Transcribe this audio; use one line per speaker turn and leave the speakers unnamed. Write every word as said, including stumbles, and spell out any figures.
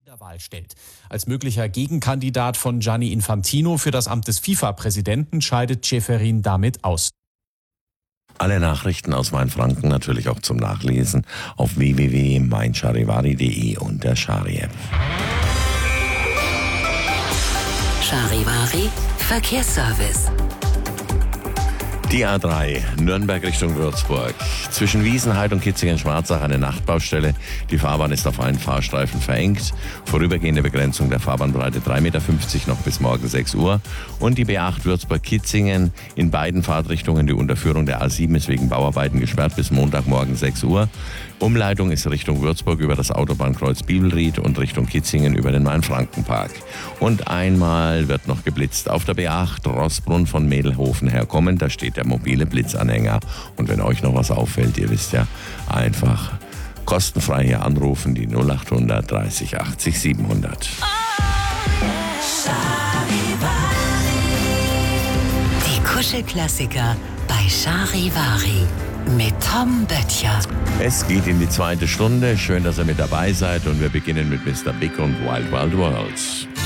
Wiederwahl stellt. Als möglicher Gegenkandidat von Gianni Infantino für das Amt des FIFA-Präsidenten scheidet Ceferin damit aus.
Alle Nachrichten aus Mainfranken natürlich auch zum Nachlesen auf w w w punkt mein charivari punkt de und der Chari-App.
Charivari Verkehrsservice.
Die A drei, Nürnberg Richtung Würzburg. Zwischen Wiesenheid und Kitzingen-Schwarzach eine Nachtbaustelle. Die Fahrbahn ist auf einen Fahrstreifen verengt. Vorübergehende Begrenzung der Fahrbahnbreite drei Meter fünfzig noch bis morgen sechs Uhr. Und die B acht Würzburg-Kitzingen in beiden Fahrtrichtungen. Die Unterführung der A sieben ist wegen Bauarbeiten gesperrt bis Montagmorgen sechs Uhr. Umleitung ist Richtung Würzburg über das Autobahnkreuz Bibelried und Richtung Kitzingen über den Main-Franken-Park. Und einmal wird noch geblitzt auf der B acht Rossbrunn von Medelhofen herkommen. Da steht der mobile Blitzanhänger. Und wenn euch noch was auffällt, ihr wisst ja, einfach kostenfrei hier anrufen, die null acht hundert dreißig achtzig siebenhundert.
Die Kuschelklassiker bei Charivari mit Tom Böttcher.
Es geht in die zweite Stunde. Schön, dass ihr mit dabei seid. Und wir beginnen mit Mister Big und Wild Wild Worlds.